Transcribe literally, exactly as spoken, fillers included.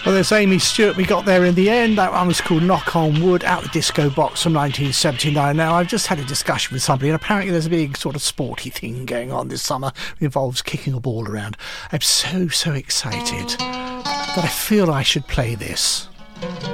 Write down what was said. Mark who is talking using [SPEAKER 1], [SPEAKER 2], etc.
[SPEAKER 1] Well, there's Amy Stewart. We got there in the end. That one was called Knock on Wood, out the disco box from nineteen seventy-nine. Now, I've just had a discussion with somebody, and apparently there's a big sort of sporty thing going on this summer. It involves kicking a ball around. I'm so, so excited that I feel I should play this.